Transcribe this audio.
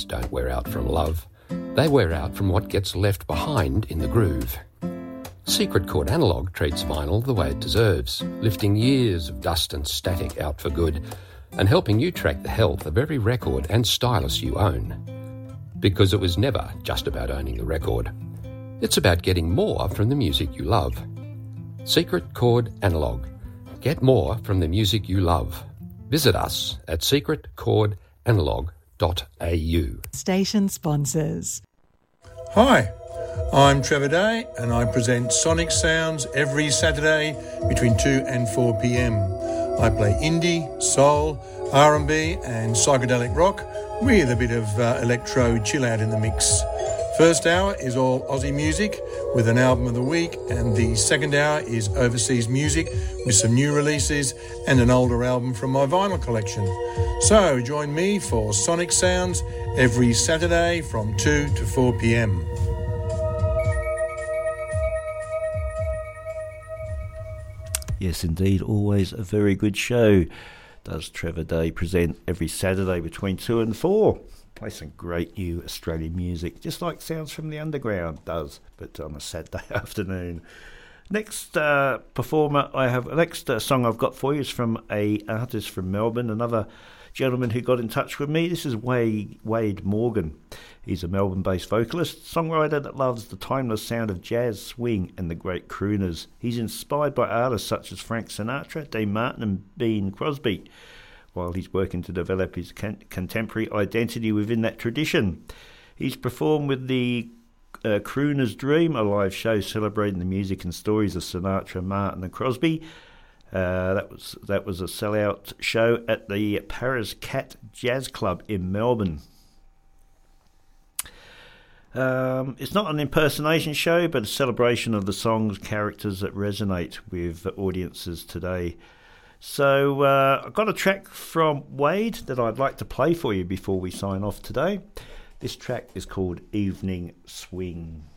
don't wear out from love. They wear out from what gets left behind in the groove. Secret Chord Analog treats vinyl the way it deserves, lifting years of dust and static out for good, and helping you track the health of every record and stylus you own. Because it was never just about owning the record. It's about getting more from the music you love. Secret Chord Analog. Get more from the music you love. Visit us at secretchordanalog.au. Station sponsors. Hi, I'm Trevor Day and I present Sonic Sounds every Saturday between 2 and 4 p.m. I play indie, soul, R&B and psychedelic rock with a bit of electro chill out in the mix. First hour is all Aussie music with an album of the week, and the second hour is overseas music with some new releases and an older album from my vinyl collection. So join me for Sonic Sounds every Saturday from 2 to 4 p.m. Yes, indeed, always a very good show. Does Trevor Day present every Saturday between 2 and 4. Play some great new Australian music, just like Sounds from the Underground does, but on a Saturday afternoon. Next performer next song I've got for you is from an artist from Melbourne, another gentleman who got in touch with me. This is Wade Morgan. He's a Melbourne-based vocalist, songwriter that loves the timeless sound of jazz, swing and the great crooners. He's inspired by artists such as Frank Sinatra, Dean Martin and Bing Crosby, while he's working to develop his contemporary identity within that tradition. He's performed with the Crooner's Dream, a live show celebrating the music and stories of Sinatra, Martin and Crosby. That was a sellout show at the Paris Cat Jazz Club in Melbourne. It's not an impersonation show, but a celebration of the songs, characters that resonate with audiences today. So I've got a track from Wade that I'd like to play for you before we sign off today. This track is called Evening Swing.